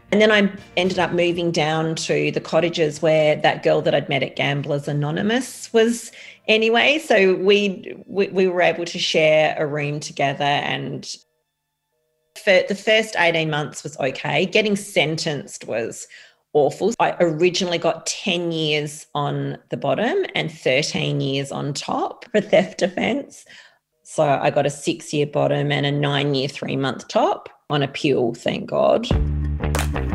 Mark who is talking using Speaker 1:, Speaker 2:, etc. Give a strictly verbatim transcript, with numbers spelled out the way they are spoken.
Speaker 1: And then I ended up moving down to the cottages where that girl that I'd met at Gamblers Anonymous was anyway. So we, we, we were able to share a room together, and for the first eighteen months was okay. Getting sentenced was awful. I originally got ten years on the bottom and thirteen years on top for theft offence. So I got a six-year bottom and a nine-year, three-month top on appeal, thank God.